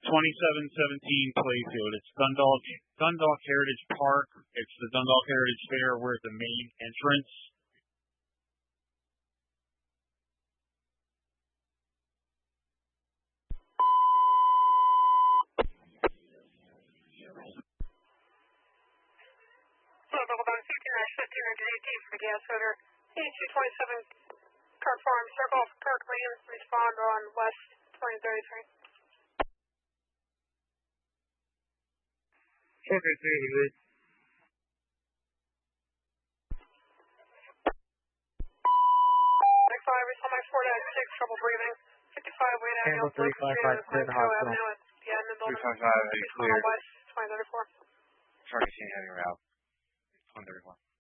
2717 Playfield. It's Dundalk Heritage Park. It's the Dundalk Heritage Fair. We're at the main entrance. Double down 59 for gas odor. 8227 Kirk Farm Circle, Kirk Lane, respond on West 2033. Okay, see you, Lee. Respond my 4-6, trouble breathing. 55 Wayne Avenue, Handle 3557 hospital. The admin building. 355, clear. West 2034. Target heavy route. 134.